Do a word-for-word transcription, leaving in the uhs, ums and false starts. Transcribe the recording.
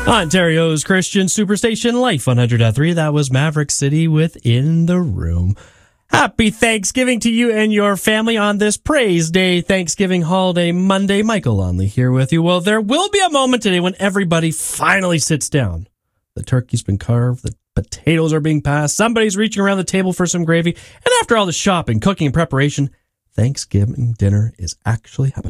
Ontario's Christian Superstation Life one hundred point three. That was Maverick City with In the Room. Happy Thanksgiving to you and your family on this Praise Day Thanksgiving holiday Monday. Michael Lonley here with you. Well, there will be a moment today when everybody finally sits down. The turkey's been carved, the potatoes are being passed, somebody's reaching around the table for some gravy, and after all the shopping, cooking, and preparation, Thanksgiving dinner is actually happening.